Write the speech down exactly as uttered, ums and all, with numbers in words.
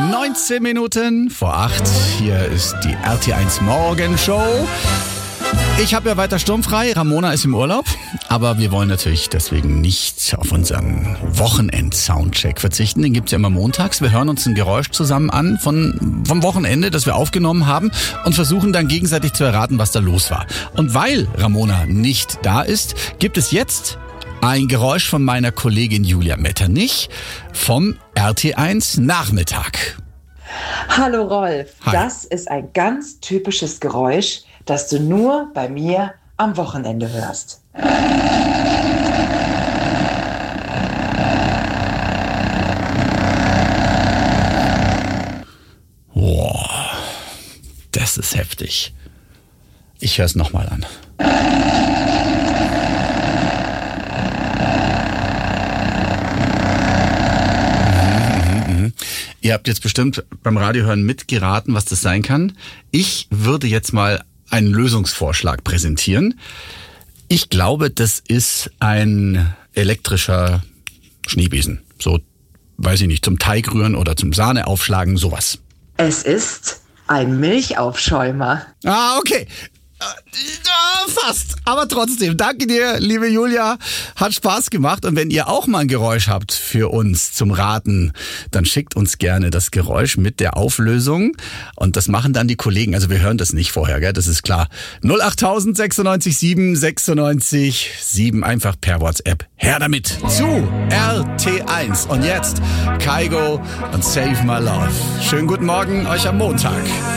neunzehn Minuten vor acht. Hier ist die R T eins Morgenshow. Ich habe ja weiter sturmfrei. Ramona ist im Urlaub. Aber wir wollen natürlich deswegen nicht auf unseren Wochenend-Soundcheck verzichten. Den gibt's ja immer montags. Wir hören uns ein Geräusch zusammen an von, vom Wochenende, das wir aufgenommen haben und versuchen dann gegenseitig zu erraten, was da los war. Und weil Ramona nicht da ist, gibt es jetzt ein Geräusch von meiner Kollegin Julia Metternich vom R T eins Nachmittag. Hallo Rolf, Hi. Das ist ein ganz typisches Geräusch, das du nur bei mir am Wochenende hörst. Boah, das ist heftig. Ich höre es nochmal an. Ihr habt jetzt bestimmt beim Radiohören mitgeraten, was das sein kann. Ich würde jetzt mal einen Lösungsvorschlag präsentieren. Ich glaube, das ist ein elektrischer Schneebesen. So, weiß ich nicht, zum Teigrühren oder zum Sahneaufschlagen, sowas. Es ist ein Milchaufschäumer. Ah, okay. Äh, fast, aber trotzdem. Danke dir, liebe Julia. Hat Spaß gemacht. Und wenn ihr auch mal ein Geräusch habt für uns zum Raten, dann schickt uns gerne das Geräusch mit der Auflösung. Und das machen dann die Kollegen. Also wir hören das nicht vorher, gell? Das ist klar. null acht tausend sechsundneunzig sieben sechsundneunzig sieben. Einfach per WhatsApp. Her damit zu R T eins. Und jetzt Kygo und Save My Love. Schönen guten Morgen euch am Montag.